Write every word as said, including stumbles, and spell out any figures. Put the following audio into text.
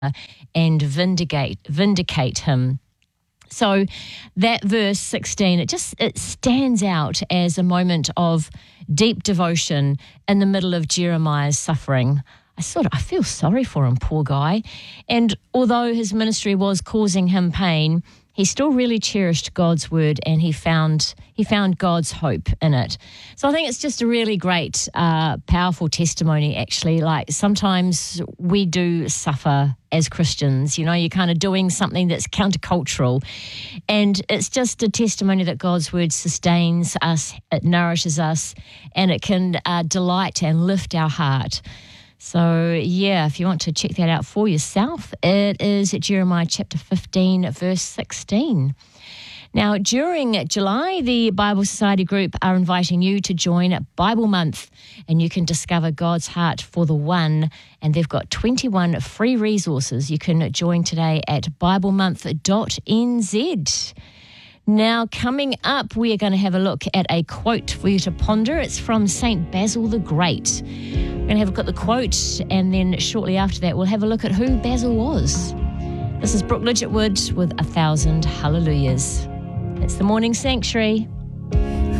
and vindicate vindicate him. So that verse sixteen, it just it stands out as a moment of deep devotion in the middle of Jeremiah's suffering. I sort of I feel sorry for him, poor guy. And although his ministry was causing him pain, he still really cherished God's word, and he found he found God's hope in it. So I think it's just a really great, uh, powerful testimony, actually. Like, sometimes we do suffer as Christians. You know, you're kind of doing something that's countercultural, and it's just a testimony that God's word sustains us, it nourishes us, and it can uh, delight and lift our heart. So, yeah, if you want to check that out for yourself, it is Jeremiah chapter fifteen, verse sixteen. Now, during July, the Bible Society group are inviting you to join Bible Month, and you can discover God's heart for the one, and they've got twenty-one free resources. You can join today at bible month dot n z. Now, coming up, we are going to have a look at a quote for you to ponder. It's from Saint Basil the Great. We're going to have a look at the quote, and then shortly after that, we'll have a look at who Basil was. This is Brooke Lidgettwood with A Thousand Hallelujahs. It's the Morning Sanctuary.